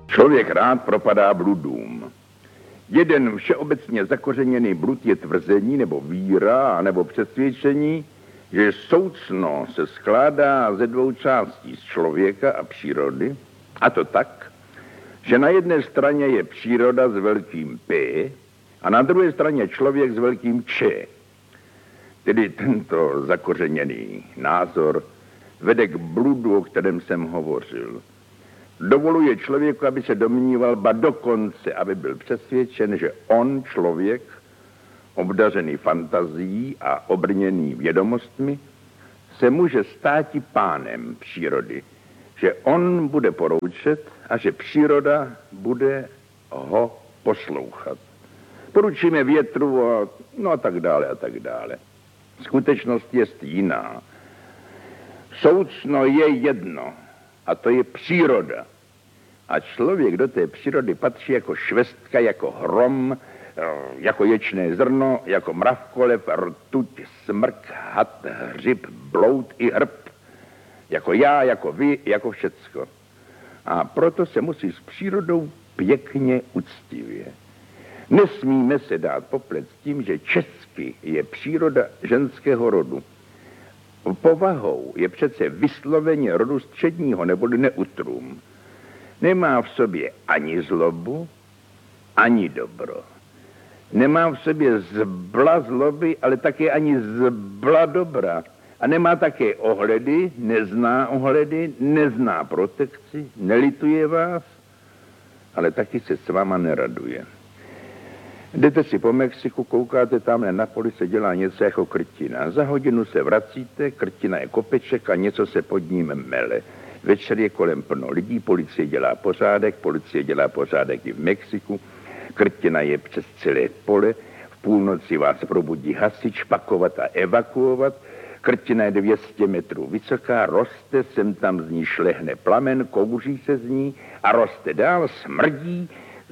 Člověk rád propadá bludům. Jeden všeobecně zakořeněný blud je tvrzení nebo víra, nebo přesvědčení, že soucno se skládá ze dvou částí, z člověka a přírody, a to tak, že na jedné straně je příroda s velkým P a na druhé straně člověk s velkým Č. Tedy tento zakořeněný názor vede k bludu, o kterém jsem hovořil. Dovoluje člověku, aby se domníval, ba dokonce, aby byl přesvědčen, že on, člověk, obdařený fantazií a obrněný vědomostmi, se může státi pánem přírody, že on bude poroučet a že příroda bude ho poslouchat. Poručíme větru a tak dále a tak dále. Skutečnost je jiná. Soucno je jedno a to je příroda. A člověk do té přírody patří jako švestka, jako hrom, jako ječné zrno, jako mravkolev, rtuť, smrk, had, hřib, bloud i hrb. Jako já, jako vy, jako všecko. A proto se musí s přírodou pěkně uctivě. Nesmíme se dát poplet s tím, že česky je příroda ženského rodu. Povahou je přece vysloveně rodu středního neboli neutrum. Nemá v sobě ani zlobu, ani dobro. Nemá v sobě zbla zloby, ale také ani zbla dobra. A nemá také ohledy, nezná protekci, nelituje vás, ale taky se s váma neraduje. Jdete si po Mexiku, koukáte tamhle na poli, se dělá něco jako krtina. Za hodinu se vracíte, krtina je kopeček a něco se pod ním mele. Večer je kolem plno lidí, policie dělá pořádek i v Mexiku, krtina je přes celé pole, v půlnoci vás probudí hasič, pakovat a evakuovat, krtina je 200 metrů vysoká, roste, sem tam z ní šlehne plamen, kouří se z ní a roste dál, smrdí,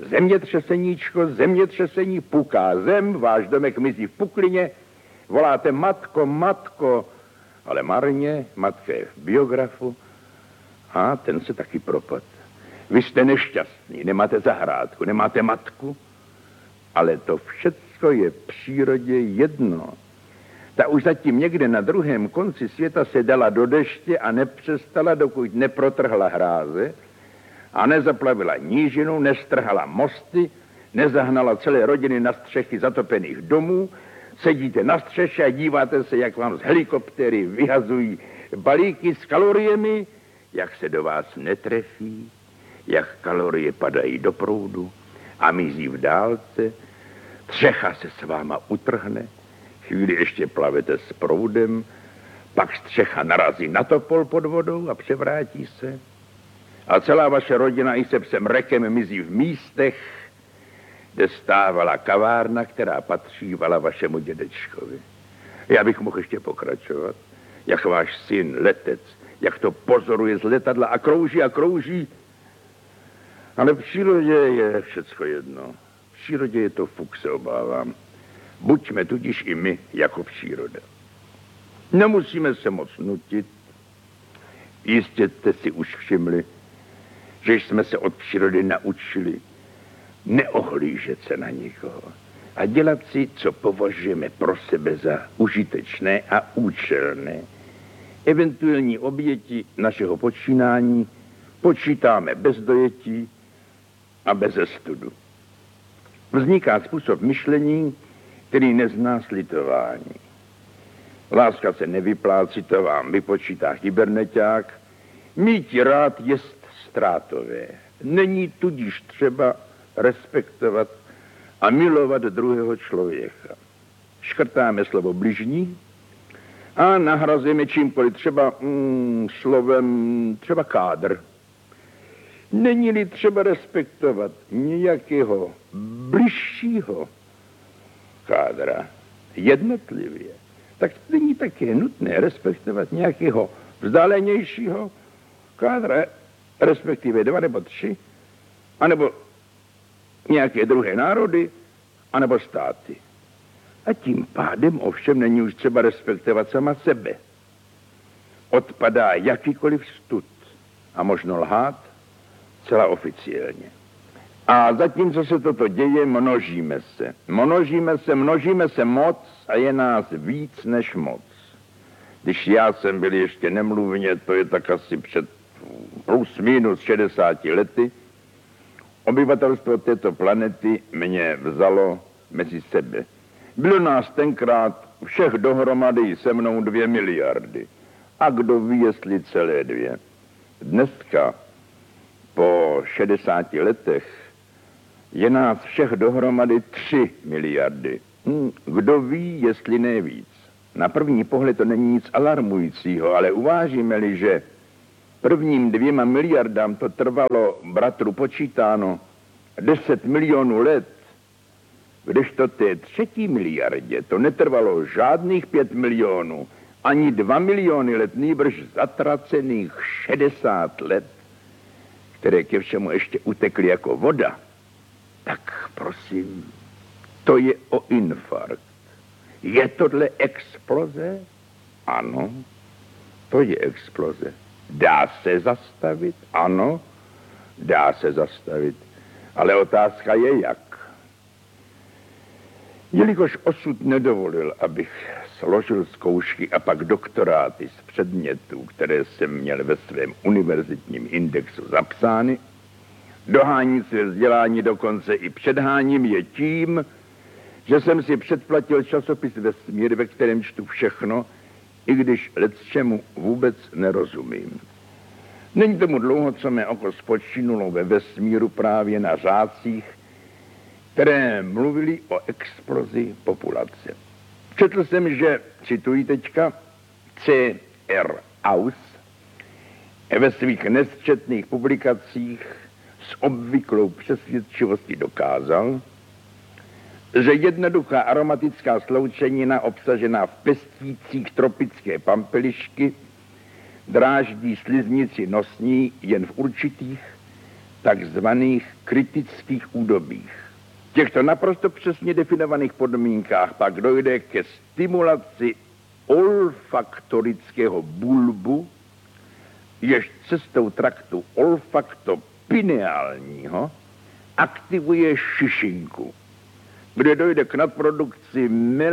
zemětřesení, puká zem, váš domek mizí v puklině, voláte matko, matko, ale marně, matka je v biografu a ten se taky propad. Vy jste nešťastný, nemáte zahrádku, nemáte matku, ale to všecko je v přírodě jedno. Ta už zatím někde na druhém konci světa se dala do deště a nepřestala, dokud neprotrhla hráze a nezaplavila nížinu, nestrhala mosty, nezahnala celé rodiny na střechy zatopených domů. Sedíte na střeše a díváte se, jak vám z helikoptéry vyhazují balíky s kaloriemi, jak se do vás netrefí, jak kalorie padají do proudu a mizí v dálce, střecha se s váma utrhne, chvíli ještě plavete s proudem, pak střecha narazí na topol pod vodou a převrátí se. A celá vaše rodina i se psem rekem mizí v místech, kde stávala kavárna, která patřívala vašemu dědečkovi. Já bych mohl ještě pokračovat, jak váš syn, letec, jak to pozoruje z letadla a krouží. Ale v přírodě je všecko jedno. V přírodě je to fuk, se obávám. Buďme tudíž i my jako příroda. Nemusíme se moc nutit. Jistě jste si už všimli, že jsme se od přírody naučili neohlížet se na nikoho a dělat si, co považujeme pro sebe za užitečné a účelné. Eventuální oběti našeho počínání počítáme bez dojetí a bez studu. Vzniká způsob myšlení, který nezná slitování. Láska se nevyplácí, to vám vypočítá kyberneťák. Mít rád jest ztrátové. Není tudíž třeba respektovat a milovat druhého člověka. Škrtáme slovo bližní a nahrazujeme čímkoliv, třeba slovem, třeba kádr. Není-li třeba respektovat nějakého bližšího kádra jednotlivě, tak není také nutné respektovat nějakého vzdálenějšího kádra, respektive 2 nebo 3, anebo nějaké druhé národy, anebo státy. A tím pádem ovšem není už třeba respektovat sama sebe. Odpadá jakýkoliv stud a možno lhát zcela oficiálně. A zatímco se toto děje, množíme se. Množíme se moc a je nás víc než moc. Když já jsem byl ještě nemluvně, to je tak asi před plus minus 60 lety, obyvatelstvo této planety mě vzalo mezi sebe. Bylo nás tenkrát všech dohromady se mnou 2 miliardy. A kdo ví, jestli celé 2. Dneska, po 60 letech, je nás všech dohromady 3 miliardy. Kdo ví, jestli ne víc. Na první pohled to není nic alarmujícího, ale uvážíme-li, že prvním 2 miliardám to trvalo, bratru počítáno, 10 milionů let, kdežto té 3. miliardě to netrvalo žádných 5 milionů, ani 2 miliony let, nýbrž zatracených 60 let, které ke všemu ještě utekly jako voda, tak prosím, to je o infarkt. Je tohle exploze? Ano, to je exploze. Dá se zastavit? Ano, dá se zastavit. Ale otázka je jak. Jelikož osud nedovolil, abych složil zkoušky a pak doktoráty z předmětů, které jsem měl ve svém univerzitním indexu zapsány, doháním své vzdělání dokonce i předháním je tím, že jsem si předplatil časopis Vesmír, ve kterém čtu všechno, i když lecčemu vůbec nerozumím. Není tomu dlouho, co mé oko spočinulo ve vesmíru právě na řádcích, které mluvili o explozi populace. Četl jsem, že, cituji teďka, C.R. Aus ve svých nesčetných publikacích s obvyklou přesvědčivostí dokázal, že jednoduchá aromatická sloučenina obsažená v pestících tropické pampelišky dráždí sliznici nosní jen v určitých takzvaných kritických údobích. V těchto naprosto přesně definovaných podmínkách pak dojde ke stimulaci olfaktorického bulbu, jež cestou traktu olfaktopineálního aktivuje šišinku, kde dojde k nadprodukci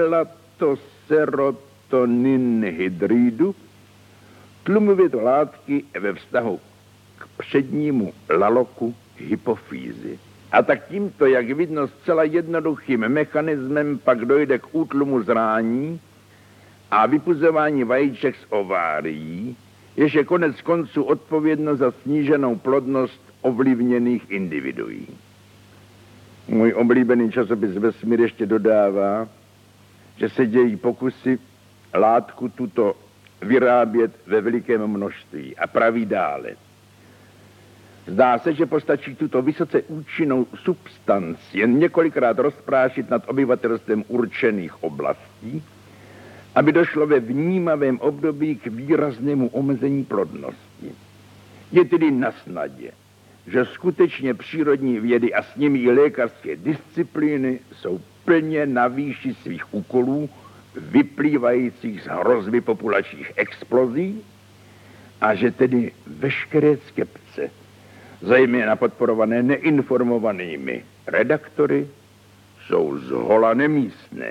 melatoserotoninhydridu, tlumově to látky ve vztahu k přednímu laloku hypofýzy. A tak tímto, jak vidno, zcela jednoduchým mechanismem pak dojde k útlumu zrání a vypuzování vajíček z ovárií, jež je konec konců odpovědno za sníženou plodnost ovlivněných individuí. Můj oblíbený časopis Vesmír ještě dodává, že se dějí pokusy látku tuto vyrábět ve velikém množství a praví dále. Zdá se, že postačí tuto vysoce účinnou substanci jen několikrát rozprášit nad obyvatelstvem určených oblastí, aby došlo ve vnímavém období k výraznému omezení plodnosti. Je tedy na snadě, že skutečně přírodní vědy a s nimi i lékařské disciplíny jsou plně na výši svých úkolů, vyplývajících z hrozby populačních explozí, a že tedy veškeré skepce, zejména podporované neinformovanými redaktory, jsou zhola nemístné.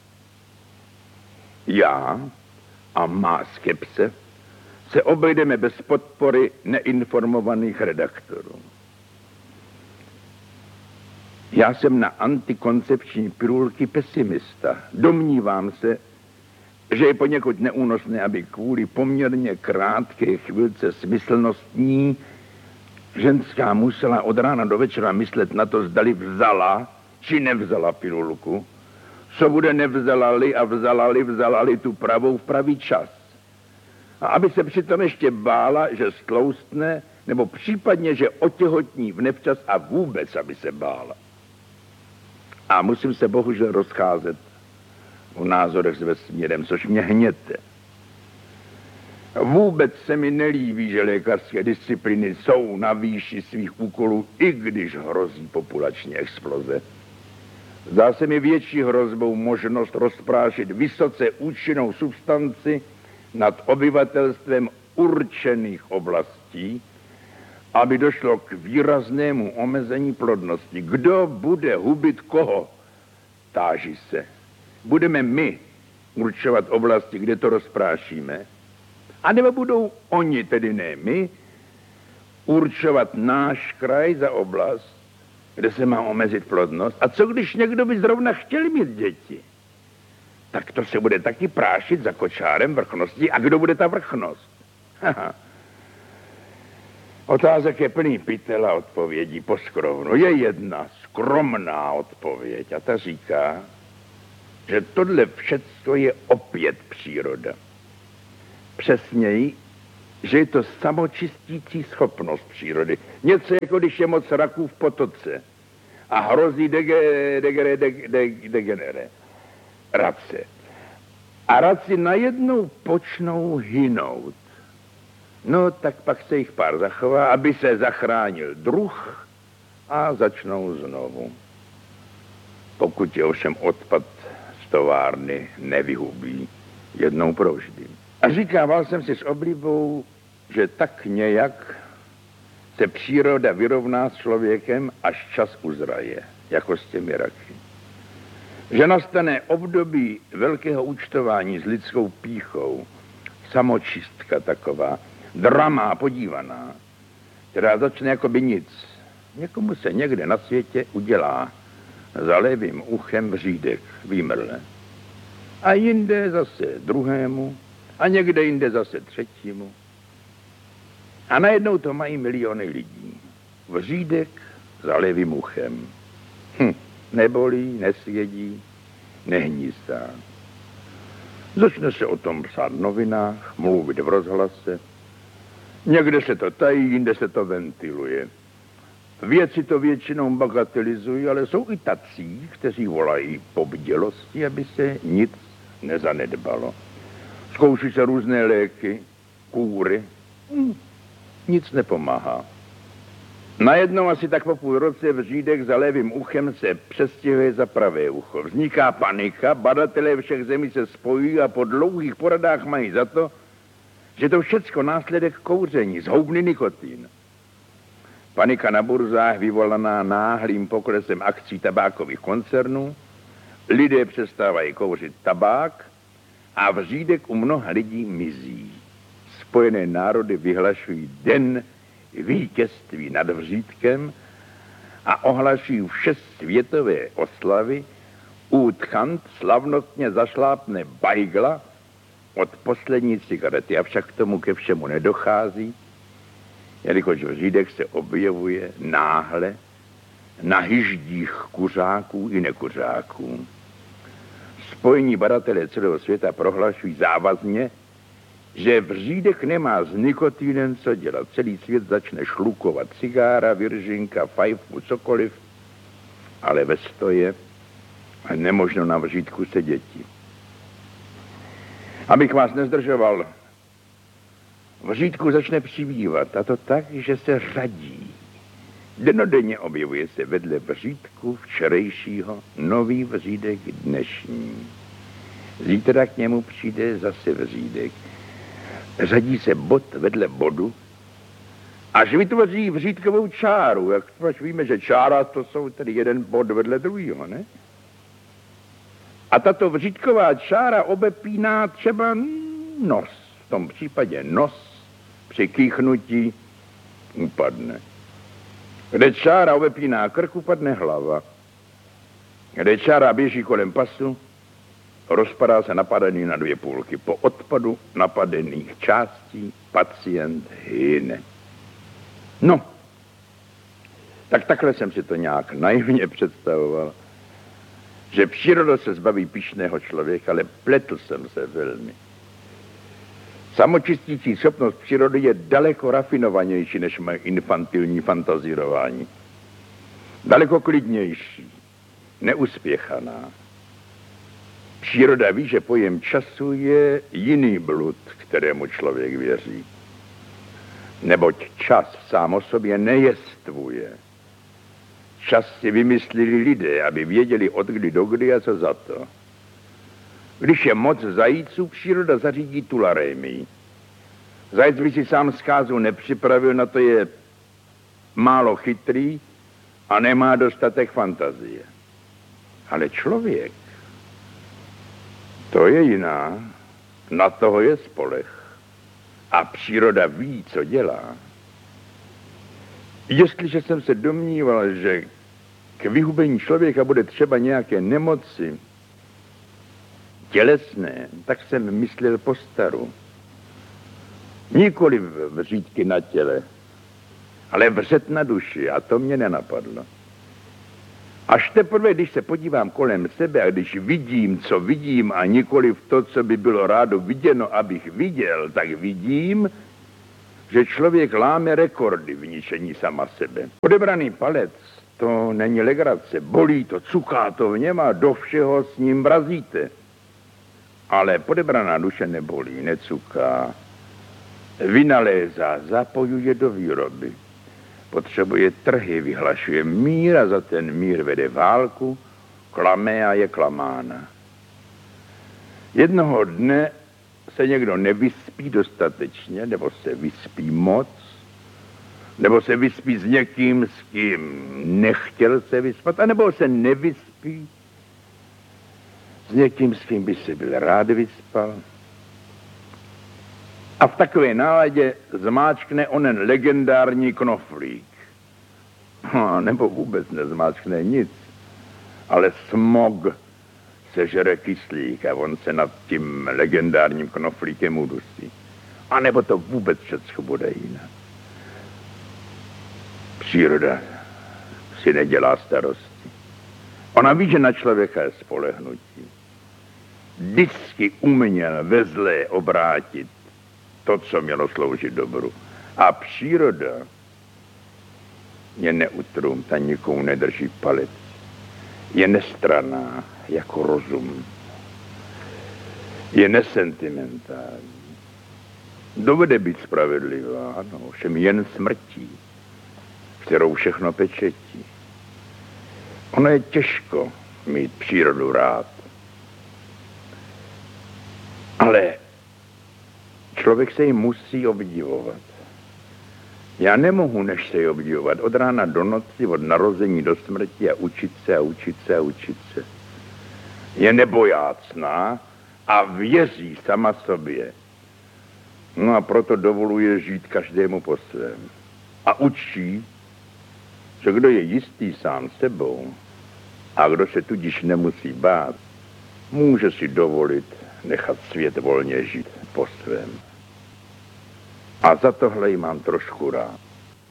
Já a má skepse se obejdeme bez podpory neinformovaných redaktorů. Já jsem na antikoncepční pilulky pesimista. Domnívám se, že je poněkud neúnosné, aby kvůli poměrně krátké chvilce smyslnostní ženská musela od rána do večera myslet na to, zdali vzala či nevzala pilulku, co bude nevzala-li a vzala-li tu pravou v pravý čas. A aby se přitom ještě bála, že stloustne, nebo případně, že otěhotní v nevčas a vůbec, aby se bála. A musím se bohužel rozcházet v názorech s vesmírem, což mě hněte. Vůbec se mi nelíbí, že lékařské disciplíny jsou na výši svých úkolů, i když hrozí populační exploze. Zdá se mi větší hrozbou možnost rozprášit vysoce účinnou substanci nad obyvatelstvem určených oblastí aby došlo k výraznému omezení plodnosti. Kdo bude hubit koho? Táží se. Budeme my určovat oblasti, kde to rozprášíme? A nebo budou oni, tedy ne my, určovat náš kraj za oblast, kde se má omezit plodnost? A co když někdo by zrovna chtěl mít děti? Tak to se bude taky prášit za kočárem vrchnosti. A kdo bude ta vrchnost? Haha. Otázek je plný pytel a odpovědí poskrovnu. Je jedna skromná odpověď a ta říká, že tohle všecko je opět příroda. Přesněji, že je to samočistící schopnost přírody. Něco jako když je moc raků v potoce a hrozí degenerace. A raci najednou počnou hynout. No, tak pak se jich pár zachová, aby se zachránil druh a začnou znovu. Pokud je ovšem odpad z továrny nevyhubí jednou provždy. A říkával jsem si s oblibou, že tak nějak se příroda vyrovná s člověkem, až čas uzraje, jako s těmi raky. Že nastane období velkého účtování s lidskou pýchou, samočistka taková, dramá podívaná, která začne jako by nic. Někomu se někde na světě udělá za levým uchem vřídek, výmrle. A jinde zase druhému, a někde jinde zase třetímu. A najednou to mají miliony lidí. Vřídek za levým uchem. Nebolí, nesvědí, nehnízdá. Začne se o tom psát v novinách, mluvit v rozhlase. Někde se to tají, jinde se to ventiluje. Věci to většinou bagatelizují, ale jsou i tací, kteří volají po bdělosti, aby se nic nezanedbalo. Zkouší se různé léky, kůry. Nic nepomáhá. Najednou asi tak po půl roce vřídek za levým uchem se přestěhuje za pravé ucho. Vzniká panika, badatelé všech zemí se spojují a po dlouhých poradách mají za to, že to všecko následek kouření, zhoubný nikotin. Panika na burzách vyvolaná náhlým poklesem akcí tabákových koncernů, lidé přestávají kouřit tabák a vřídek u mnoha lidí mizí. Spojené národy vyhlašují den vítězství nad vřídkem a ohlašují všesvětové oslavy. Útchant slavnostně zašlápne bajgla od poslední cigarety, avšak k tomu ke všemu nedochází, jelikož vřídek se objevuje náhle na hyždích kuřáků i nekuřáků. Spojení badatelé celého světa prohlašují závazně, že vřídek nemá s nikotinem co dělat. Celý svět začne šlukovat cigára, viržinka, fajfu, cokoliv, ale ve stoje nemožno na vřídku seděti. Abych vás nezdržoval, vřídku začne přibývat, a to tak, že se řadí. Denodenně objevuje se vedle vřídku včerejšího nový vřídek dnešní. Zítra k němu přijde zase vřídek. Řadí se bod vedle bodu, až vytvoří vřídkovou čáru. Jak víme, že čára to jsou tedy jeden bod vedle druhého, ne? A tato vřídková čára obepíná třeba nos. V tom případě nos při kýchnutí upadne. Kde čára obepíná krk, upadne hlava. Kde čára běží kolem pasu, rozpadá se napadený na dvě půlky. Po odpadu napadených částí pacient hyne. No, tak takhle jsem si to nějak naivně představoval, že příroda se zbaví pyšného člověka, ale pletl jsem se velmi. Samočistící schopnost přírody je daleko rafinovanější než moje infantilní fantazírování. Daleko klidnější, neuspěchaná. Příroda ví, že pojem času je jiný blud, kterému člověk věří. Neboť čas sám o sobě nejestvuje. Čas si vymysleli lidé, aby věděli od kdy do kdy a co za to. Když je moc zajíců, příroda zařídí tularémii. Zajec by si sám zkázu nepřipravil, na to je málo chytrý a nemá dostatek fantazie. Ale člověk, to je jiná, na toho je spoleh. A příroda ví, co dělá. Jestliže jsem se domníval, že k vyhubení člověka bude třeba nějaké nemoci tělesné, tak jsem myslel postaru. Nikoli vřídky na těle, ale vřet na duši, a to mě nenapadlo. Až teprve, když se podívám kolem sebe a když vidím, co vidím a nikoli v to, co by bylo rádo viděno, abych viděl, tak vidím, že člověk láme rekordy v ničení sama sebe. Odebraný palec, to není legrace, bolí to, cuká to v něm a do všeho s ním vrazíte. Ale podebraná duše nebolí, necuká, vynalézá, zapojuje do výroby. Potřebuje trhy, vyhlašuje mír a za ten mír vede válku, klame a je klamána. Jednoho dne se někdo nevyspí dostatečně, nebo se vyspí moc, nebo se vyspí s někým, s kým nechtěl se vyspat, anebo se nevyspí s někým, s kým by se byl rád vyspal. A v takové náladě zmáčkne onen legendární knoflík. Nebo vůbec nezmáčkne nic, ale smog sežere kyslík a on se nad tím legendárním knoflíkem udusí. A nebo to vůbec všechno bude jinak. Příroda si nedělá starosti. Ona ví, že na člověka je spolehnutí. Vždycky uměl ve zlé obrátit to, co mělo sloužit dobru. A příroda je neutrum, ta nikomu nedrží palec. Je nestranná jako rozum. Je nesentimentální. Dovede být spravedlivá, ano, všem jen smrtí, kterou všechno pečetí. Ono je těžko mít přírodu rád. Ale člověk se jí musí obdivovat. Já nemohu než se jí obdivovat od rána do noci, od narození do smrti a učit se a učit se a učit se. Je nebojácná a věří sama sobě. No a proto dovoluje žít každému po svém. A učí, že kdo je jistý sám sebou a kdo se tudíž nemusí bát, může si dovolit nechat svět volně žít po svém. A za tohle jí mám trošku rád.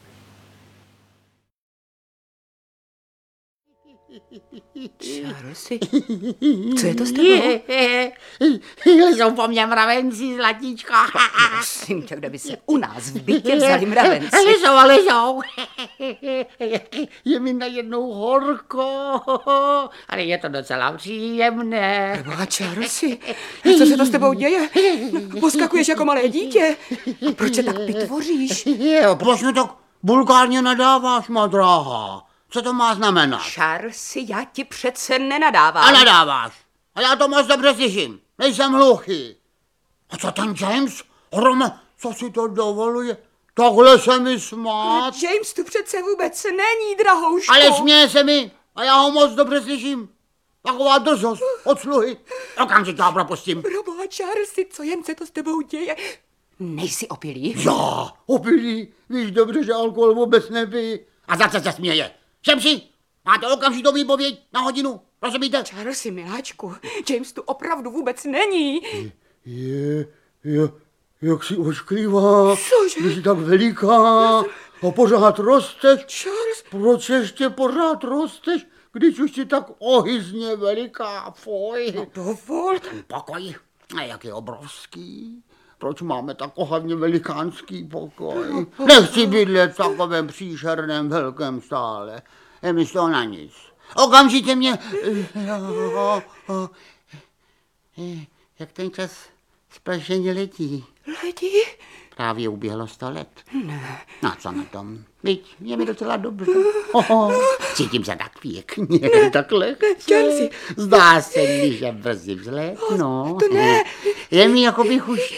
Charlesi, co je to s tebou? Jsou po mně mravenci, zlatíčko. Prosím tě, kde by se u nás v bytě vzali mravenci? Ležou. Je mi najednou horko, ale je to docela příjemné. Preboha, Charlesi, co se to s tebou děje? Poskakuješ jako malé dítě. A proč se tak pitvoříš? Proč mi tak vulgárně nadáváš, má dráha? Co to má znamenat? Charlesi, já ti přece nenadávám. A nadáváš. A já to moc dobře slyším. Nejsem hluchý. A co ten James? Hrome, co si to dovoluje? Takhle se mi smát. James tu přece vůbec není, drahouško. Ale směje se mi. A já ho moc dobře slyším. Taková drzost od sluhy. Okamžitě ho propustím. Proboha, Charlesi, co jen se to s tebou děje? Nejsi opilý? Já, opilý. Víš dobře, že alkohol vůbec nepij. A za co se směje? Šemsi, máte okamžitou výpověď na hodinu, rozumíte? Charlesi, miláčku, James tu opravdu vůbec není. Jak si ošklivá, Cože? když jsi tak veliká a pořád rosteš. Charles, Proč ještě pořád rosteš, když už jsi tak ohyzně veliká, fuj. no dovol. Ten pokoj, a jak je obrovský. Proč máme tak ohavně velikánský pokoj? Nechci bydlet v takovém příšerném velkém stále. Je mi z toho na nic. Okamžitě mě... Jak ten čas splašeně letí. Letí? Právě uběhlo 100 let. Ne. No co na tom? Viď, je mi docela dobře. Cítím se tak pěkně, tak lehce. Charlesi. Zdá se mi, že brzy vzlétnu. To ne. Je mi, jako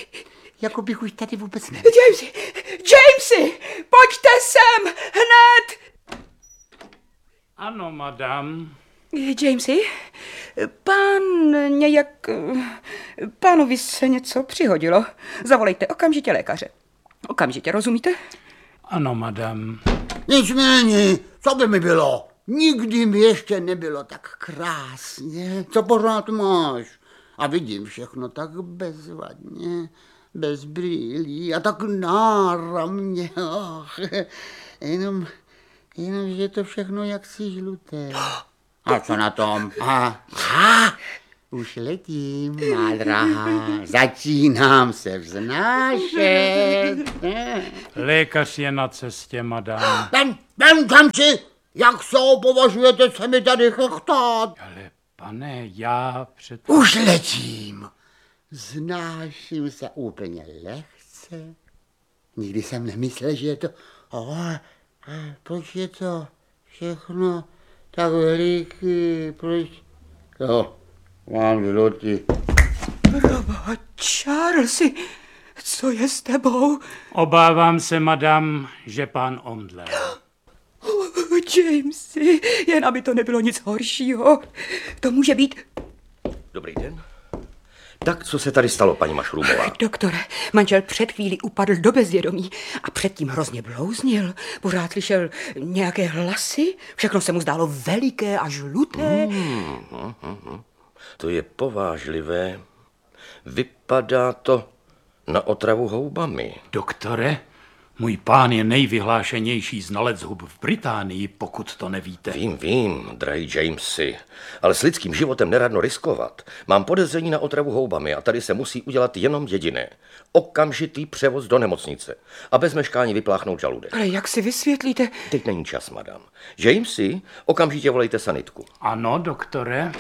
bych už tady vůbec nebyl. Jamesi, pojďte sem, hned! Ano, madam. Jamesy, pánovi se něco přihodilo. Zavolejte okamžitě lékaře. Okamžitě, rozumíte? Ano, madam. Nic mi není, co by mi bylo? Nikdy mi ještě nebylo tak krásně. Co pořád máš? A vidím všechno tak bezvadně, bez brýlí a tak náramně. Jenom, že to všechno jaksi žluté. A co na tom? Už letím, má drahá, začínám se vznášet. Lékař je na cestě, madam. Ven tam si, jak považujete se mi tady chechtát? Ale pane, já před... Už letím. Znáším se úplně lehce. Nikdy jsem nemyslel, že je to... proč je to všechno tak veliký? Proč... mám žlutý. Proboha, Charlesy, co je s tebou? Obávám se, madam, že pán omdlel. Jamesy, jen aby to nebylo nic horšího. To může být... Dobrý den. Tak, co se tady stalo, paní Mašrůmová? Doktore, manžel před chvílí upadl do bezvědomí a předtím hrozně blouznil. Pořád slyšel nějaké hlasy, všechno se mu zdálo veliké a žluté. To je povážlivé. Vypadá to na otravu houbami. Doktore, můj pán je nejvyhlášenější znalec hub v Británii, pokud to nevíte. Vím, drahý Jamesy, ale s lidským životem neradno riskovat. Mám podezření na otravu houbami a tady se musí udělat jenom jediné. Okamžitý převoz do nemocnice a bez meškání vypláchnout žaludek. Ale jak si vysvětlíte? Teď není čas, madam. Jamesy, okamžitě volejte sanitku. Ano, doktore.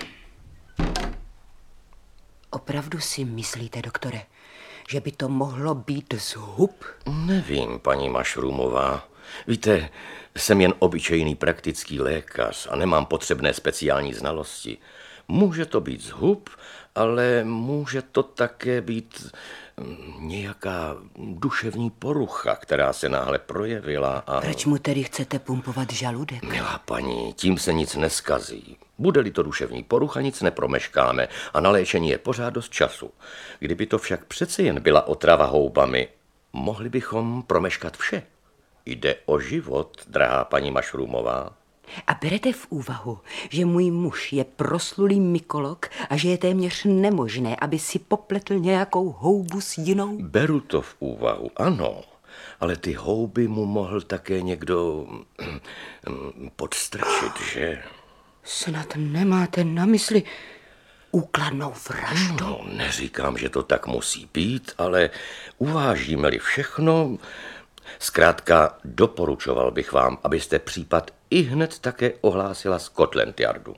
Opravdu si myslíte, doktore, že by to mohlo být z hub? Nevím, paní Mašrůmová. Víte, jsem jen obyčejný praktický lékař a nemám potřebné speciální znalosti. Může to být z hub, ale může to také být nějaká duševní porucha, která se náhle projevila a... Proč mu tedy chcete pumpovat žaludek? Milá paní, tím se nic neskazí. Bude-li to duševní porucha, nic nepromeškáme a na léčení je pořád dost času. Kdyby to však přece jen byla otrava houbami, mohli bychom promeškat vše. Jde o život, drahá paní Mašrůmová. A berete v úvahu, že můj muž je proslulý mykolog a že je téměř nemožné, aby si popletl nějakou houbu s jinou? Beru to v úvahu, ano, ale ty houby mu mohl také někdo podstrčit, že? Snad nemáte na mysli úkladnou vraždu? No, neříkám, že to tak musí být, ale uvážíme-li všechno, zkrátka doporučoval bych vám, abyste případ ihned také ohlásila Scotland Yardu.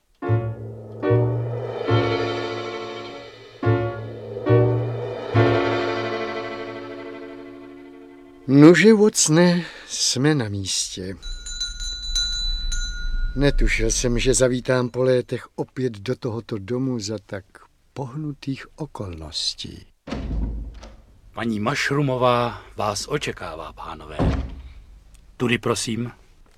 Nože, Watsone, jsme na místě. Netušil jsem, že zavítám po létech opět do tohoto domu za tak pohnutých okolností. Paní Mašrumová vás očekává, pánové. Tudy, prosím.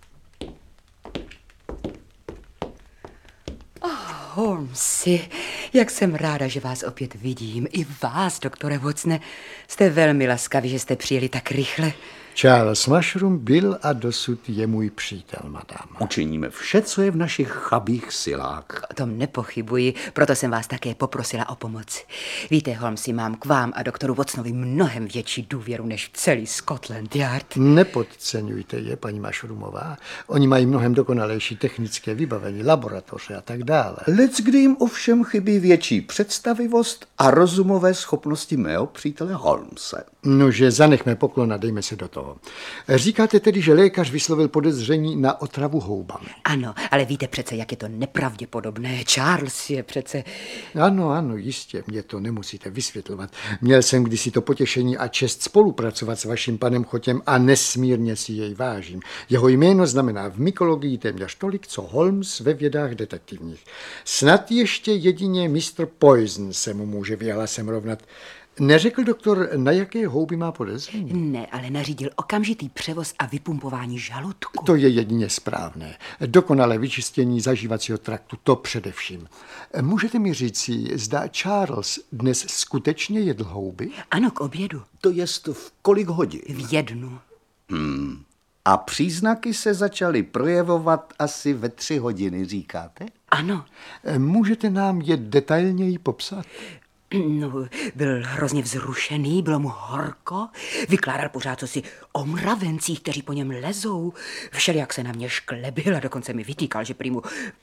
Holmesy, jak jsem ráda, že vás opět vidím. I vás, doktore Watsone. Jste velmi laskaví, že jste přijeli tak rychle. Charles Mushroom byl a dosud je můj přítel, madam. Učiníme vše, co je v našich chabých silách. O tom nepochybuji, proto jsem vás také poprosila o pomoc. Víte, Holmesy, mám k vám a doktoru Watsonovi mnohem větší důvěru než v celý Scotland Yard. Nepodceňujte je, paní Mašroomová. Oni mají mnohem dokonalejší technické vybavení, laboratoře a tak dále. Leckdy jim ovšem chybí větší představivost a rozumové schopnosti mého přítele Holmese. Nože, zanechme poklon a dejme se do toho. Říkáte tedy, že lékař vyslovil podezření na otravu houbami. Ano, ale víte přece, jak je to nepravděpodobné. Charles je přece... Ano, jistě, mě to nemusíte vysvětlovat. Měl jsem kdysi to potěšení a čest spolupracovat s vaším panem Chotěm a nesmírně si jej vážím. Jeho jméno znamená v mykologii téměř tolik, co Holmes ve vědách detektivních. Snad ještě jedině Mr. Poison se mu může vyhlasem rovnat. Neřekl doktor, na jaké houby má podezření? Ne, ale nařídil okamžitý převoz a vypumpování žaludku. To je jedině správné. Dokonalé vyčištění zažívacího traktu, to především. Můžete mi říci, zda Charles dnes skutečně jedl houby? Ano, k obědu. To jest v kolik hodin? V 1. A příznaky se začaly projevovat asi ve 3 hodiny, říkáte? Ano. Můžete nám je detailněji popsat? No, byl hrozně vzrušený, bylo mu horko, vykládal pořád cosi o mravencích, kteří po něm lezou. Všelijak se na mě šklebil a dokonce mi vytýkal, že prý mu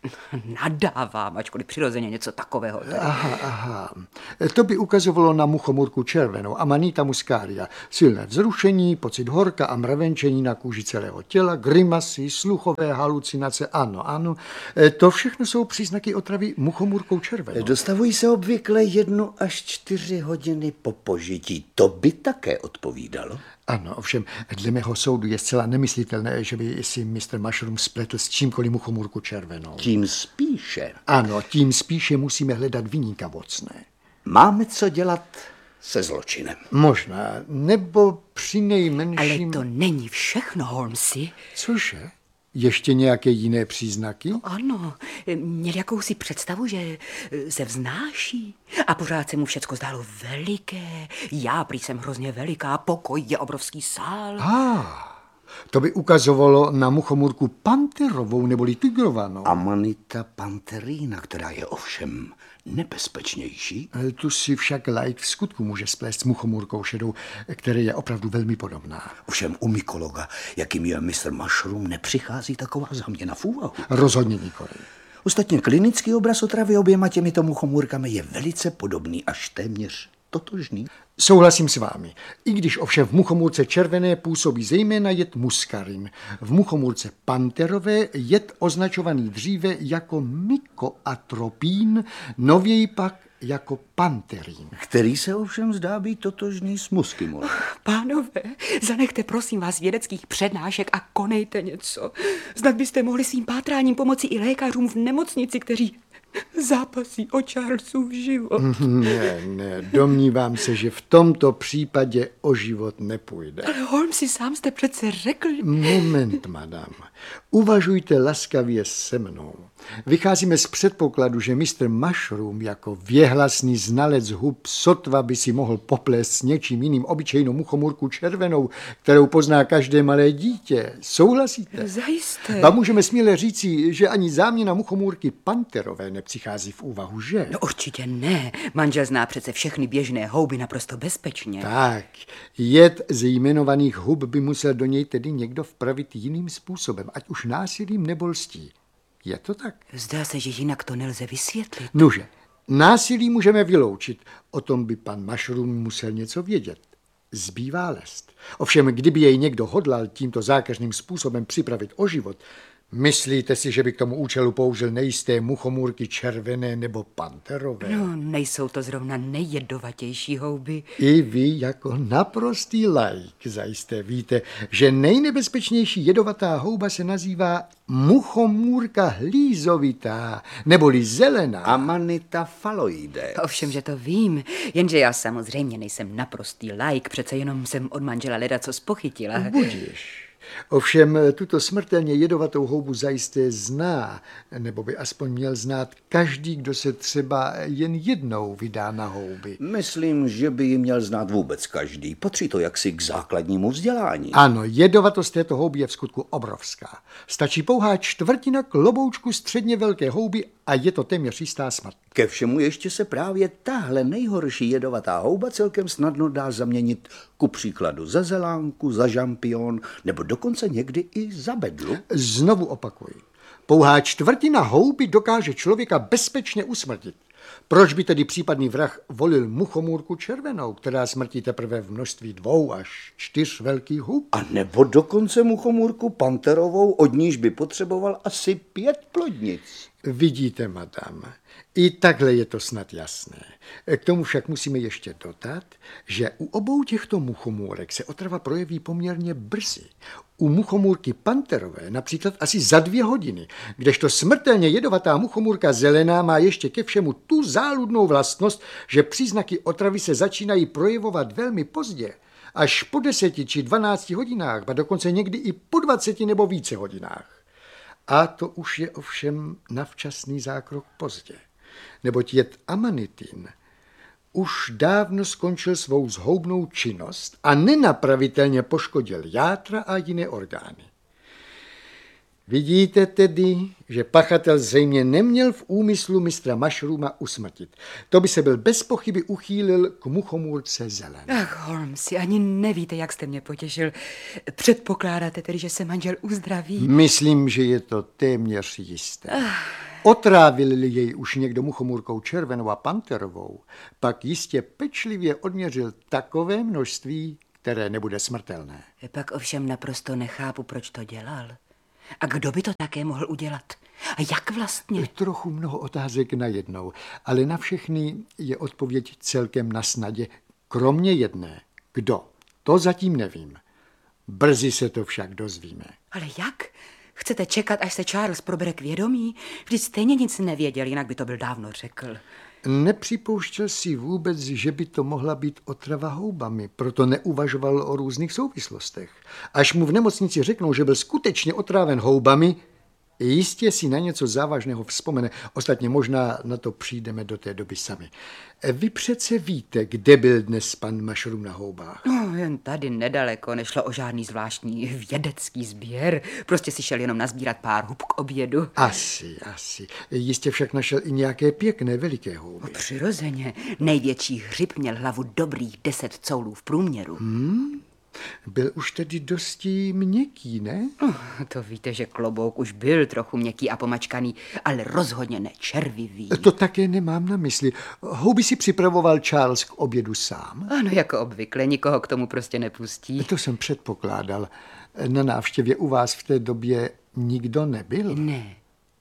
nadávám, ačkoliv přirozeně něco takového. Aha. To by ukazovalo na muchomurku červenou, Amanita muscaria. Silné vzrušení, pocit horka a mravenčení na kůži celého těla, grimasy, sluchové halucinace, ano. To všechno jsou příznaky otravy muchomurkou červenou. Dostavují se obvykle 1 až 4 hodiny po požití. To by také odpovídalo. Ano, ovšem, dle mého soudu je zcela nemyslitelné, že by si Mr. Mushroom spletl s čímkoliv muchomurku červenou. Tím spíše. Ano, tím spíše musíme hledat viníka vocné. Máme co dělat se zločinem. Možná, nebo přinejmenším... Ale to není všechno, Holmesi. Cože? Ještě nějaké jiné příznaky? Ano, měl jakousi představu, že se vznáší a pořád se mu všecko zdálo veliké. Já prý jsem hrozně veliká, pokoj je obrovský sál. To by ukazovalo na muchomurku panterovou neboli tigrovanou. Amanita panterina, která je ovšem nebezpečnější. Tu si však laik v skutku může splést s muchomurkou šedou, které je opravdu velmi podobná. Ovšem u mykologa, jakým je Mr. Mushroom, nepřichází taková záměna v úvahu. Rozhodně nikoli. Ostatně klinický obraz otravy oběma těmito muchomůrkami je velice podobný, až téměř totožný. Souhlasím s vámi. I když ovšem v muchomůrce červené působí zejména jed muskarin. V muchomůrce panterové jed označovaný dříve jako mykoatropín, nověji pak jako panterín. Který se ovšem zdá být totožný s muskimolem. Pánové, zanechte prosím vás vědeckých přednášek a konejte něco. Snad byste mohli svým pátráním pomoci i lékařům v nemocnici, kteří zápasí o Charlesův život. Ne, domnívám se, že v tomto případě o život nepůjde. Ale Holmesi, sám jste přece řekl... Moment, madam. Uvažujte laskavě se mnou. Vycházíme z předpokladu, že Mr. Mushroom jako věhlasný znalec hub sotva by si mohl poplést s něčím jiným obyčejnou muchomurku červenou, kterou pozná každé malé dítě. Souhlasíte? Zajisté. A můžeme směle říci, že ani záměna muchomurky panterové nepřichází v úvahu, že? No určitě ne. Manžel zná přece všechny běžné houby naprosto bezpečně. Tak, jed ze jmenovaných hub by musel do něj tedy někdo vpravit jiným způsobem, ať už násilím nebo lstí. Je to tak? Zdá se, že jinak to nelze vysvětlit. Nuže, násilí můžeme vyloučit. O tom by pan Mushroom musel něco vědět. Zbývá lest. Ovšem, kdyby jej někdo hodlal tímto zákeřným způsobem připravit o život, myslíte si, že by k tomu účelu použil nejisté muchomůrky červené nebo panterové? No, nejsou to zrovna nejjedovatější houby. I vy jako naprostý laik zajisté víte, že nejnebezpečnější jedovatá houba se nazývá muchomůrka hlízovitá, neboli zelená. Amanita phalloide. Ovšem, že to vím, jenže já samozřejmě nejsem naprostý laik, přece jenom jsem od manžela ledaco spochytila. Budiš. Ovšem tuto smrtelně jedovatou houbu zajisté zná, nebo by aspoň měl znát každý, kdo se třeba jen jednou vydá na houby. Myslím, že by ji měl znát vůbec každý. Patří to jaksi k základnímu vzdělání. Ano, jedovatost této houby je v skutku obrovská. Stačí pouhá čtvrtina kloboučku středně velké houby a je to téměř jistá smrt. Ke všemu ještě se právě tahle nejhorší jedovatá houba celkem snadno dá zaměnit ku příkladu za zelánku, za žampion nebo dokonce někdy i za bedlu. Znovu opakuji. Pouhá čtvrtina houby dokáže člověka bezpečně usmrtit. Proč by tedy případný vrah volil muchomůrku červenou, která smrtí teprve v množství 2 až 4 velkých hub? A nebo dokonce muchomůrku panterovou, od níž by potřeboval asi 5 plodnic. Vidíte, madam, i takhle je to snad jasné. K tomu však musíme ještě dodat, že u obou těchto muchomůrek se otrava projeví poměrně brzy. U muchomůrky panterové například asi za 2 hodiny, kdežto smrtelně jedovatá muchomůrka zelená má ještě ke všemu tu záludnou vlastnost, že příznaky otravy se začínají projevovat velmi pozdě, až po 10 či 12 hodinách, a dokonce někdy i po 20 nebo více hodinách. A to už je ovšem na včasný zákrok pozdě, neboť jed amanitin už dávno skončil svou zhoubnou činnost a nenapravitelně poškodil játra a jiné orgány. Vidíte tedy, že pachatel zřejmě neměl v úmyslu mistra Mushrooma usmrtit. To by se byl bez pochyby uchýlil k muchomůrce zelené. Ach, Holmesi, ani nevíte, jak jste mě potěšil. Předpokládáte tedy, že se manžel uzdraví? Myslím, že je to téměř jisté. Otrávil jej už někdo muchomůrkou červenou a panterovou, pak jistě pečlivě odměřil takové množství, které nebude smrtelné. Pak ovšem naprosto nechápu, proč to dělal. A kdo by to také mohl udělat? A jak vlastně? Trochu mnoho otázek najednou, ale na všechny je odpověď celkem na snadě, kromě jedné. Kdo? To zatím nevím. Brzy se to však dozvíme. Ale jak? Chcete čekat, až se Charles probere k vědomí? Vždyť stejně nic nevěděl, jinak by to byl dávno řekl. Nepřipouštěl si vůbec, že by to mohla být otrava houbami, proto neuvažoval o různých souvislostech. Až mu v nemocnici řeknou, že byl skutečně otráven houbami, jistě si na něco závažného vzpomene. Ostatně možná na to přijdeme do té doby sami. Vy přece víte, kde byl dnes pan Mushroom na houbách? No, jen tady nedaleko, nešlo o žádný zvláštní vědecký sběr. Prostě si šel jenom nazbírat pár hub k obědu. Asi. Jistě však našel i nějaké pěkné veliké houby. Přirozeně. Největší hřib měl hlavu dobrých 10 coulů v průměru. Byl už tedy dosti měkký, ne? To víte, že klobouk už byl trochu měkký a pomačkaný, ale rozhodně ne červivý. To také nemám na mysli. Houby si připravoval Charles k obědu sám? Ano, jako obvykle, nikoho k tomu prostě nepustí. To jsem předpokládal. Na návštěvě u vás v té době nikdo nebyl? Ne.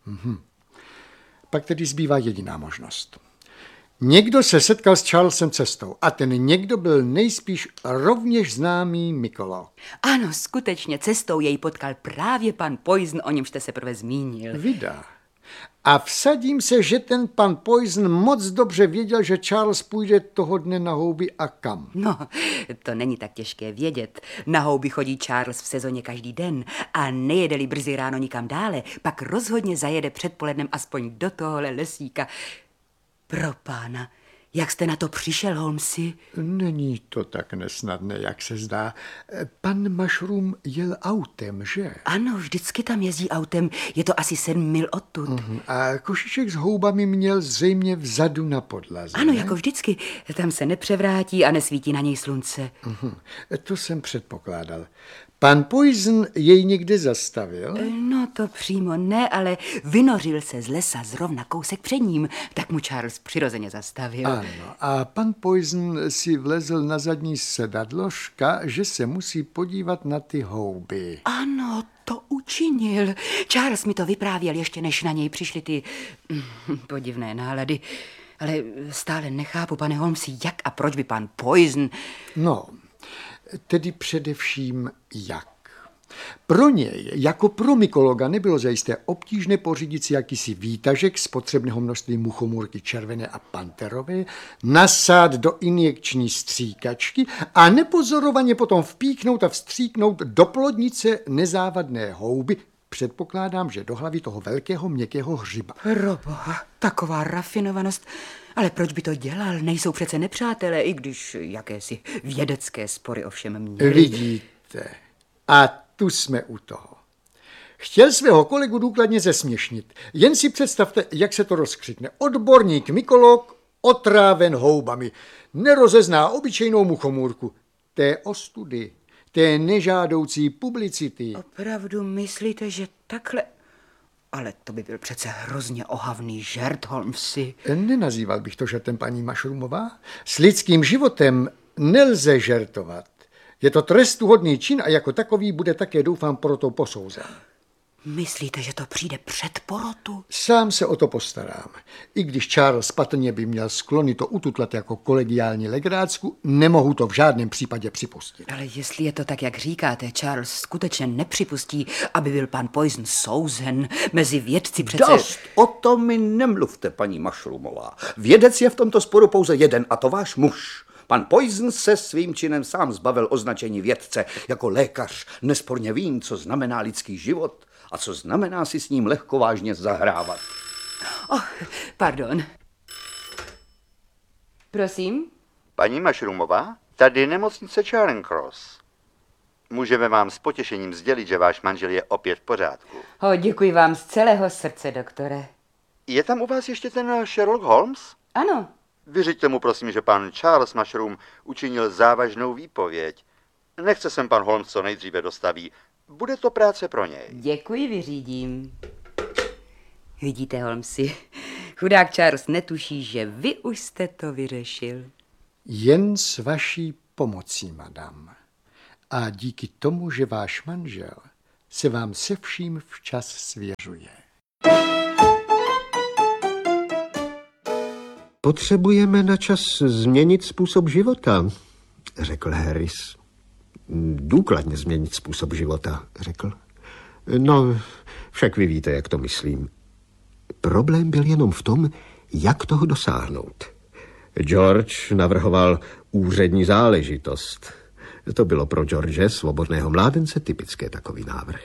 Pak tedy zbývá jediná možnost. Někdo se setkal s Charlesem cestou a ten někdo byl nejspíš rovněž známý mykolog. Ano, skutečně cestou jej potkal právě pan Poison, o němž jste se prvé zmínil. Vydá. A vsadím se, že ten pan Poison moc dobře věděl, že Charles půjde toho dne na houby a kam. No, to není tak těžké vědět. Na houby chodí Charles v sezóně každý den a nejede-li brzy ráno nikam dále, pak rozhodně zajede předpolednem aspoň do tohohle lesíka. Pro pána, jak jste na to přišel, Holmesi? Není to tak nesnadné, jak se zdá. Pan Mushroom jel autem, že? Ano, vždycky tam jezdí autem, je to asi 7 mil odtud. A košíček s houbami měl zřejmě vzadu na podlaze. Ano, ne? jako vždycky, tam se nepřevrátí a nesvítí na něj slunce. To jsem předpokládal. Pan Poison jej někde zastavil? No to přímo ne, ale vynořil se z lesa zrovna kousek před ním, tak mu Charles přirozeně zastavil. Ano, a pan Poison si vlezl na zadní sedadložka, že se musí podívat na ty houby. Ano, to učinil. Charles mi to vyprávěl ještě, než na něj přišly ty podivné nálady. Ale stále nechápu, pane Holmesi, jak a proč by pan Poison... No, tedy především jak. Pro něj, jako pro mykologa, nebylo zajisté obtížné pořídit si jakýsi výtažek z potřebného množství muchomůrky červené a panterové, nasát do injekční stříkačky a nepozorovaně potom vpíchnout a vstříknout do plodnice nezávadné houby, předpokládám, že do hlavy toho velkého měkkého hřiba. Proboha, taková rafinovanost. Ale proč by to dělal? Nejsou přece nepřátelé, i když jakési vědecké spory ovšem měli. Vidíte. A tu jsme u toho. Chtěl svého kolegu důkladně zesměšnit. Jen si představte, jak se to rozkřikne. Odborník mykolog otráven houbami. Nerozezná obyčejnou muchomůrku. Té ostudy, té nežádoucí publicity. Opravdu myslíte, že takhle... Ale to by byl přece hrozně ohavný žert, Holmesi. Nenazýval bych to žertem, paní Mushroomová. S lidským životem nelze žertovat. Je to trestuhodný čin a jako takový bude také, doufám, proto posouzen. Myslíte, že to přijde před porotu? Sám se o to postarám. I když Charles patrně by měl sklony to ututlat jako kolegiální legrácku, nemohu to v žádném případě připustit. Ale jestli je to tak, jak říkáte, Charles skutečně nepřipustí, aby byl pan Poison souzen mezi vědci přece... Dost, o tom mi nemluvte, paní Mushroomová. Vědec je v tomto sporu pouze jeden, a to váš muž. Pan Poison se svým činem sám zbavil označení vědce. Jako lékař nesporně vím, co znamená lidský život a co znamená si s ním lehkovážně zahrávat. Pardon. Prosím? Paní Mushroomová, tady nemocnice Charing Cross. Můžeme vám s potěšením sdělit, že váš manžel je opět v pořádku. Děkuji vám z celého srdce, doktore. Je tam u vás ještě ten Sherlock Holmes? Ano. Vyřiďte mu prosím, že pan Charles Mushroom učinil závažnou výpověď. Nechce sem pan Holmes co nejdříve dostaví. Bude to práce pro něj. Děkuji, vyřídím. Vidíte, Holmesi, chudák Charles netuší, že vy už jste to vyřešil. Jen s vaší pomocí, madam. A díky tomu, že váš manžel se vám se vším včas svěřuje. Potřebujeme na čas změnit způsob života, řekl Harris. Důkladně změnit způsob života, řekl. No, však vy víte, jak to myslím. Problém byl jenom v tom, jak toho dosáhnout. George navrhoval úřední záležitost. To bylo pro George, svobodného mládence, typické takový návrh.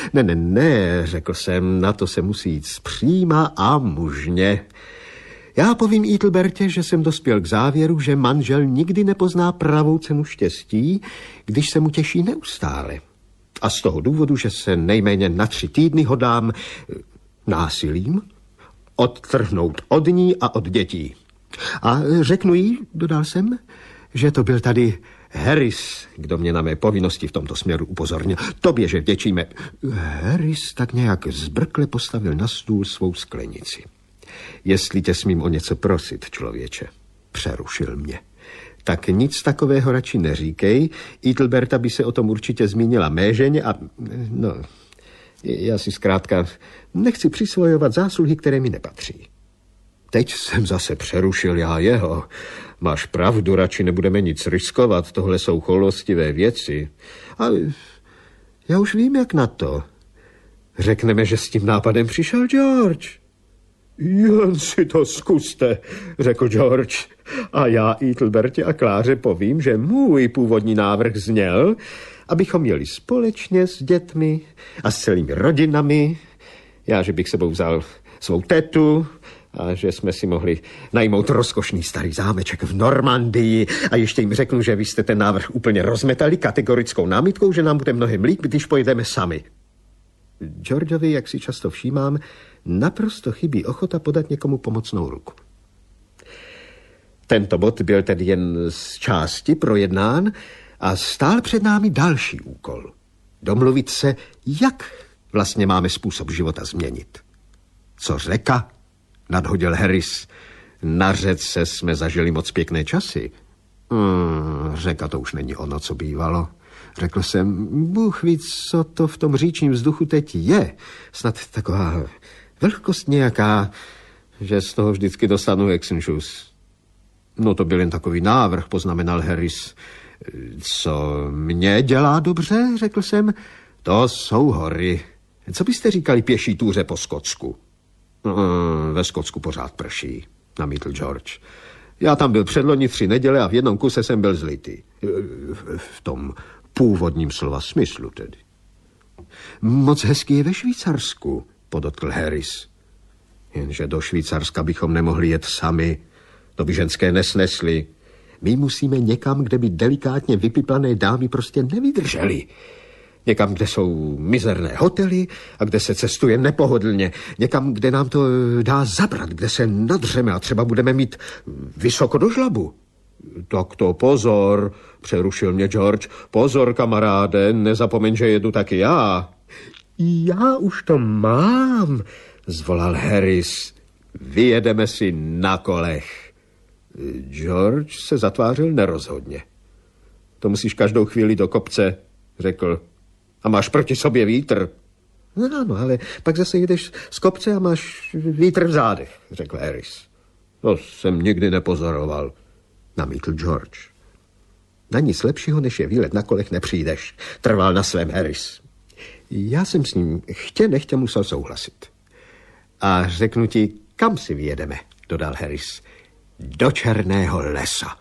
Ne, řekl jsem, na to se musí jít zpříma a mužně. Já povím Ethelbertě, že jsem dospěl k závěru, že manžel nikdy nepozná pravou cenu štěstí, když se mu těší neustále. A z toho důvodu, že se nejméně na 3 týdny hodlám násilím odtrhnout od ní a od dětí. A řeknu jí, dodal jsem, že to byl tady Harris, kdo mě na mé povinnosti v tomto směru upozornil. Tobě, že vděčíme. Harris tak nějak zbrkle postavil na stůl svou sklenici. Jestli tě smím o něco prosit, člověče, přerušil mě. Tak nic takového radši neříkej. Ethelberta by se o tom určitě zmínila mé ženě a... No, já si zkrátka nechci přisvojovat zásluhy, které mi nepatří. Teď jsem zase přerušil já jeho. Máš pravdu, radši nebudeme nic riskovat, tohle jsou choulostivé věci. Ale já už vím, jak na to. Řekneme, že s tím nápadem přišel George. Jen si to zkuste, řekl George. A já Ethelbertě a Kláře povím, že můj původní návrh zněl, abychom jeli společně s dětmi a s celými rodinami. Já, že bych sebou vzal svou tetu a že jsme si mohli najmout rozkošný starý zámeček v Normandii a ještě jim řeknu, že vy jste ten návrh úplně rozmetali kategorickou námitkou, že nám bude mnohem líp, když pojedeme sami. Georgeovi, jak si často všímám, naprosto chybí ochota podat někomu pomocnou ruku. Tento bod byl tedy jen z části projednán a stál před námi další úkol. Domluvit se, jak vlastně máme způsob života změnit. Co řeka? Nadhodil Harris. Na řece jsme zažili moc pěkné časy. Řeka to už není ono, co bývalo. Řekl jsem, Bůh ví, co to v tom říčním vzduchu teď je. Snad taková vlhkost nějaká, že z toho vždycky dostanu exenšus. No to byl jen takový návrh, poznamenal Harris. Co mě dělá dobře, řekl jsem, to jsou hory. Co byste říkali pěší túře po Skotsku? Ve Skotsku pořád prší, namítl George. Já tam byl předloni 3 neděle a v jednom kuse jsem byl zlitý. V tom původním slova smyslu tedy. Moc hezký je ve Švýcarsku, podotkl Harris. Jenže do Švýcarska bychom nemohli jet sami. To by ženské nesnesly. My musíme někam, kde by delikátně vypiplané dámy prostě nevydržely. Někam, kde jsou mizerné hotely a kde se cestuje nepohodlně. Někam, kde nám to dá zabrat, kde se nadřeme a třeba budeme mít vysoko do žlabu. Tak to pozor, přerušil mě George. Pozor, kamaráde, nezapomeň, že jedu taky já. Já už to mám, zvolal Harris. Vyjedeme si na kolech. George se zatvářil nerozhodně. To musíš každou chvíli do kopce, řekl. A máš proti sobě vítr. No, ale pak zase jdeš z kopce a máš vítr v zádech, řekl Harris. To jsem nikdy nepozoroval, namítl George. Na nic lepšího, než je výlet na kolech, nepřijdeš, trval na svém Harris. Já jsem s ním chtě nechtě musel souhlasit. A řeknu ti, kam si vyjedeme, dodal Harris. Do Černého lesa.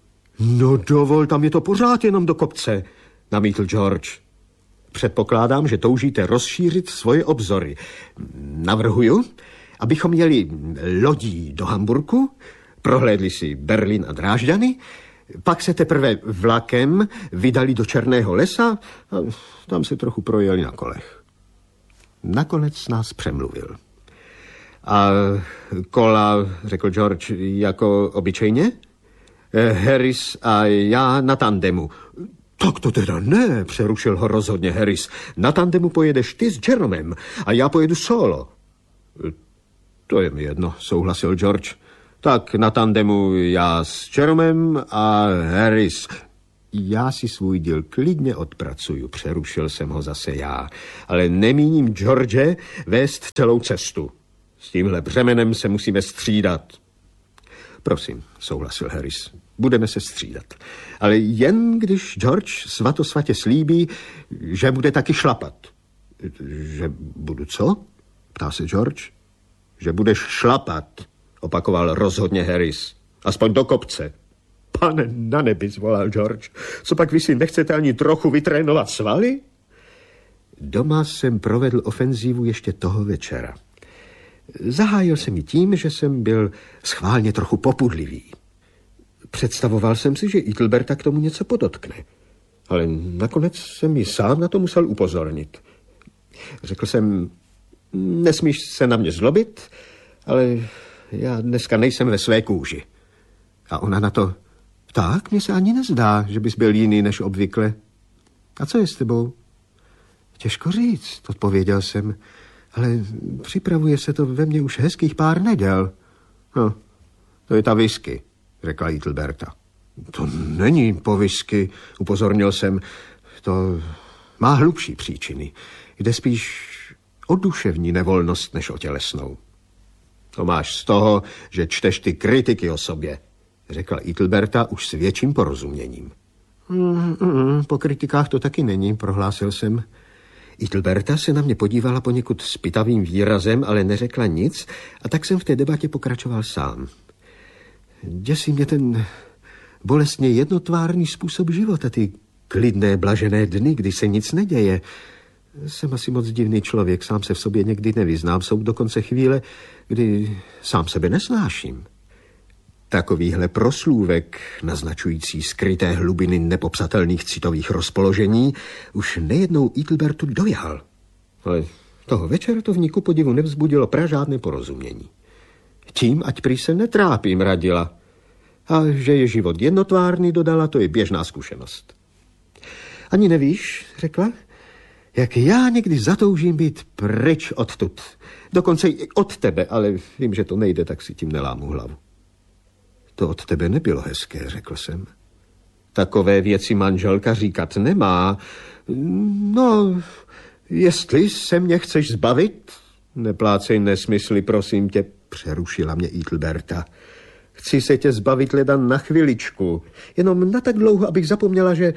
No dovol, tam je to pořád jenom do kopce, namítl George. Předpokládám, že toužíte rozšířit svoje obzory. Navrhuju, abychom jeli lodí do Hamburku, prohlédli si Berlín a Drážďany, pak se teprve vlakem vydali do Černého lesa a tam se trochu projeli na kolech. Nakonec nás přemluvil. A kola, řekl George, jako obyčejně? Harris a já na tandemu. Tak to teda ne, přerušil ho rozhodně Harris. Na tandemu pojedeš ty s Jeromem a já pojedu solo. To je mi jedno, souhlasil George. Tak na tandemu já s Jeromem a Harris. Já si svůj díl klidně odpracuju, přerušil jsem ho zase já. Ale nemíním George vést celou cestu. S tímhle břemenem se musíme střídat. Prosím, souhlasil Harris. Budeme se střídat. Ale jen když George svatosvatě slíbí, že bude taky šlapat. Že budu co? Ptá se George. Že budeš šlapat, opakoval rozhodně Harris. Aspoň do kopce. Pane na nebi, zvolal George. Co pak vy si nechcete ani trochu vytrénovat svaly? Doma jsem provedl ofenzívu ještě toho večera. Zahájil jsem ji tím, že jsem byl schválně trochu popudlivý. Představoval jsem si, že Ethelberta k tomu něco podotkne. Ale nakonec jsem ji sám na to musel upozornit. Řekl jsem, nesmíš se na mě zlobit, ale já dneska nejsem ve své kůži. A ona na to, tak, mně se ani nezdá, že bys byl jiný než obvykle. A co je s tebou? Těžko říct, odpověděl jsem, ale připravuje se to ve mně už hezkých pár neděl. No, to je ta whisky, řekla Ethelberta. To není po whisky, upozornil jsem. To má hlubší příčiny. Jde spíš o duševní nevolnost, než o tělesnou. To máš z toho, že čteš ty kritiky o sobě, řekla Ethelberta už s větším porozuměním. Po kritikách to taky není, prohlásil jsem. Ethelberta se na mě podívala poněkud zpytavým výrazem, ale neřekla nic a tak jsem v té debatě pokračoval sám. Děsí mě ten bolestně jednotvárný způsob života, ty klidné, blažené dny, kdy se nic neděje. Jsem asi moc divný člověk, sám se v sobě někdy nevyznám. Jsou dokonce chvíle, kdy sám sebe nesnáším. Takovýhle proslůvek, naznačující skryté hlubiny nepopsatelných citových rozpoložení, už nejednou Ethelbertu dojal. Ale toho večera to v ní ku podivu nevzbudilo pražádné porozumění. Tím, ať prý se netrápím, radila. A že je život jednotvárný, dodala, to je běžná zkušenost. Ani nevíš, řekla, jak já někdy zatoužím být pryč odtud. Dokonce i od tebe, ale vím, že to nejde, tak si tím nelámu hlavu. To od tebe nebylo hezké, řekl jsem. Takové věci manželka říkat nemá. No, jestli se mě chceš zbavit, neplácej nesmysly, prosím tě, přerušila mě Ethelberta. Chci se tě zbavit leda na chviličku, jenom na tak dlouho, abych zapomněla, že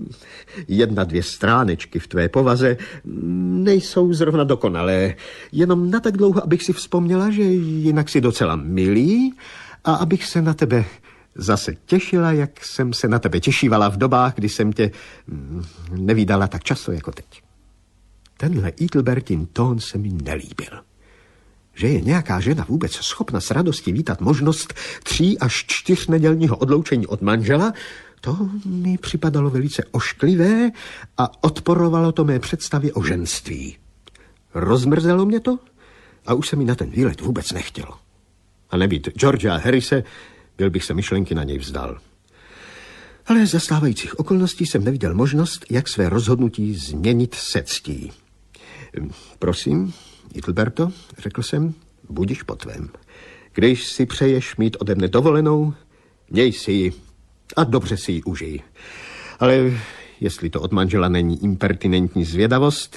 1-2 stránečky v tvé povaze nejsou zrovna dokonalé. Jenom na tak dlouho, abych si vzpomněla, že jinak si docela milý a abych se na tebe zase těšila, jak jsem se na tebe těšívala v dobách, kdy jsem tě nevídala tak často jako teď. Tenhle Ethelbertin tón se mi nelíbil. Že je nějaká žena vůbec schopna s radostí vítat možnost 3 až 4 nedělního odloučení od manžela, to mi připadalo velice ošklivé a odporovalo to mé představě o ženství. Rozmrzelo mě to a už se mi na ten výlet vůbec nechtělo. A nebýt George a Harrise, byl bych se myšlenky na něj vzdal. Ale za stávajících okolností jsem neviděl možnost, jak své rozhodnutí změnit se ctí. Prosím, Ethelberto, řekl jsem, budiš po tvém. Když si přeješ mít ode mne dovolenou, měj si ji a dobře si ji užij. Ale jestli to od manžela není impertinentní zvědavost,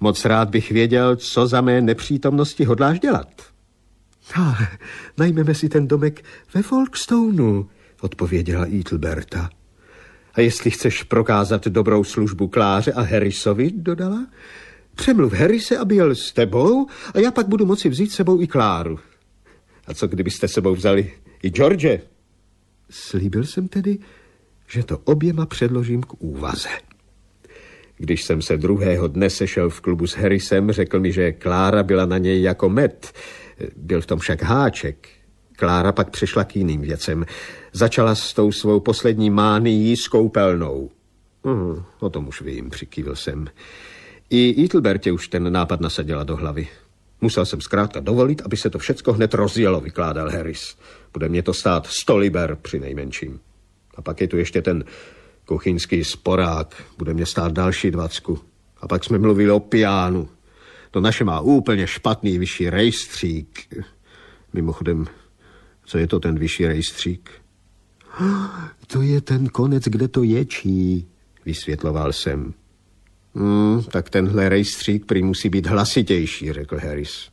Moc rád bych věděl, co za mé nepřítomnosti hodláš dělat. Najmeme si ten domek ve Folkstoneu, odpověděla Ethelberta. A jestli chceš prokázat dobrou službu Kláře a Harrisovi, dodala, přemluv Harrise, aby jel s tebou a já pak budu moci vzít sebou i Kláru. A co kdybyste sebou vzali i George? Slíbil jsem tedy, že to oběma předložím k úvaze. Když jsem se druhého dne sešel v klubu s Harrisem, řekl mi, že Klára byla na něj jako med. Byl v tom však háček. Klára pak přešla k jiným věcem. Začala s tou svou poslední mánií s koupelnou. O tom už vím, přikývil jsem. I Ethelbertě už ten nápad nasadila do hlavy. Musel jsem zkrátka dovolit, aby se to všecko hned rozjelo, vykládal Harris. Bude mě to stát 100 liber při nejmenším. A pak je tu ještě ten kuchyňský sporák. Bude mě stát další 20. A pak jsme mluvili o pianu. To naše má úplně špatný vyšší rejstřík. Mimochodem, co je to ten vyšší rejstřík? To je ten konec, kde to ječí, vysvětloval jsem. Tak tenhle rejstřík prý musí být hlasitější, řekl Harris.